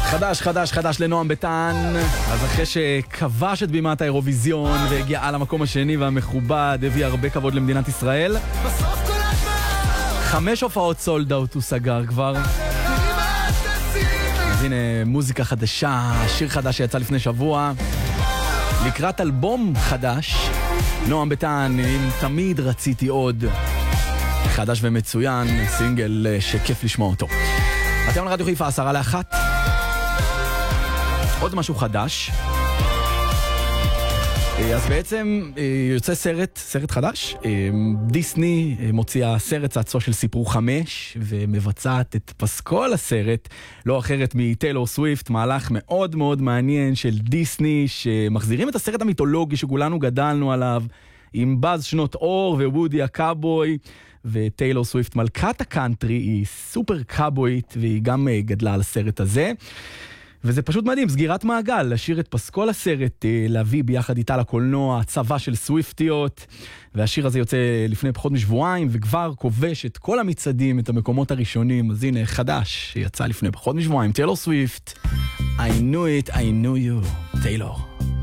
חדש לנועם ביטן. אז אחרי שכבש את בימת האירוויזיון והגיע על המקום השני והמכובד, הביא הרבה כבוד למדינת ישראל. 5 הופעות סולד אאוט הוא סגר כבר. אז הנה מוזיקה חדשה, שיר חדש שיצא לפני שבוע, לקראת אלבום חדש. נועם ביטן, אם תמיד רציתי עוד, חדש ומצוין, סינגל שכיף לשמוע אותו. אתם על רדיו חיפה 1:50. עוד משהו חדש. אז בעצם יוצא סרט חדש. דיסני מוציאה סרט צעצוע של סיפור 5 ומבצעת את פסקול הסרט, לא אחרת מטיילור סוויפט, מהלך מאוד מאוד מעניין של דיסני שמחזירים את הסרט המיתולוגי שכולנו גדלנו עליו, עם באז שנות אור ווודי הקאבוי, וטיילור סוויפט מלכת הקאנטרי, היא סופר קאבוית והיא גם גדלה על הסרט הזה. וזה פשוט מדהים, סגירת מעגל, לשיר את פסקול הסרט, להביא ביחד איתה לקולנוע, צבא של סוויפטיות, והשיר הזה יוצא לפני פחות משבועיים, וכבר כובש את כל המצעדים, את המקומות הראשונים. אז הנה, חדש, שיצא לפני פחות משבועיים, טיילור סוויפט, I knew it, I knew you, טיילור.